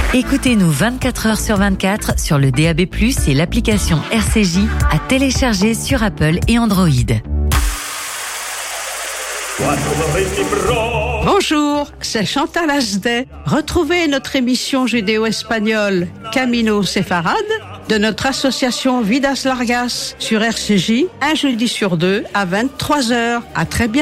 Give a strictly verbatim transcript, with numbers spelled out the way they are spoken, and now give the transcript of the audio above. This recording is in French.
Écoutez-nous vingt-quatre heures sur vingt-quatre sur le D A B plus, et l'application R C J à télécharger sur Apple et Android. Bonjour, c'est Chantal Asdet. Retrouvez notre émission judéo-espagnole Camino Séfarade de notre association Vidas Largas sur R C J, un jeudi sur deux à vingt-trois heures. À très bientôt.